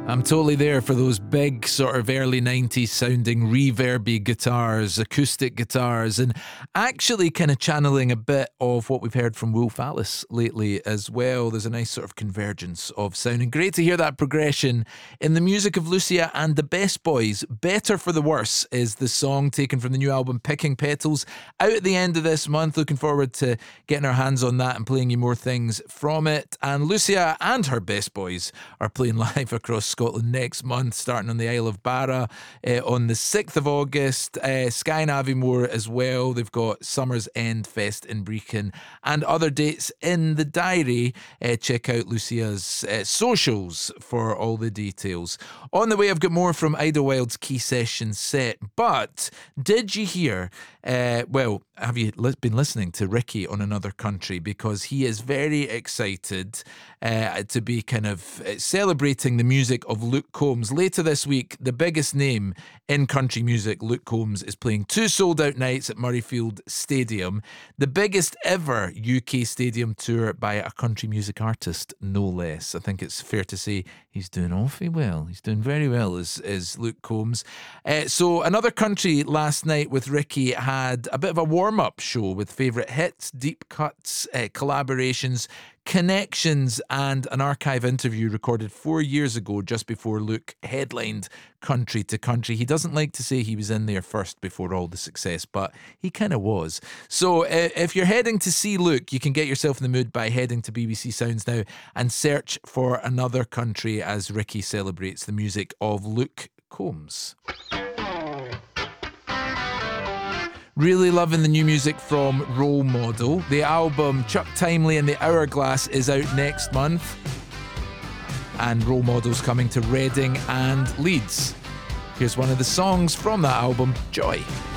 I'm totally there for those big sort of early 90s sounding reverby guitars, acoustic guitars, and actually kind of channeling a bit of what we've heard from Wolf Alice lately as well. There's a nice sort of convergence of sound, and great to hear that progression in the music of Lucia and the Best Boys. Better for the Worse is the song taken from the new album Picking Petals, out at the end of this month. Looking forward to getting our hands on that and playing you more things from it. And Lucia and her Best Boys are playing live across Scotland next month, starting on the Isle of Barra on the 6th of August. Skye and Aviemore as well. They've got Summer's End Fest in Brecon and other dates in the diary. Check out Lucia's socials for all the details. On the way, I've got more from Idlewild's Key Session set. But did you hear, have you been listening to Ricky on Another Country? Because he is very excited to be kind of celebrating the music of Luke Combs. Later this week, the biggest name in country music, Luke Combs, is playing 2 sold-out nights at Murrayfield Stadium. The biggest ever UK stadium tour by a country music artist, no less. I think it's fair to say he's doing awfully well. He's doing very well, is Luke Combs. So Another Country last night with Ricky had a bit of a warm-up show with favourite hits, deep cuts, collaborations, connections, and an archive interview recorded 4 years ago, just before Luke headlined Country to Country. He doesn't like to say he was in there first before all the success, but he kind of was. So if you're heading to see Luke, you can get yourself in the mood by heading to BBC Sounds now and search for Another Country as Ricky celebrates the music of Luke Combs. Really loving the new music from Role Model. The album Chuck Timely and the Hourglass is out next month. And Role Model's coming to Reading and Leeds. Here's one of the songs from that album, Joy.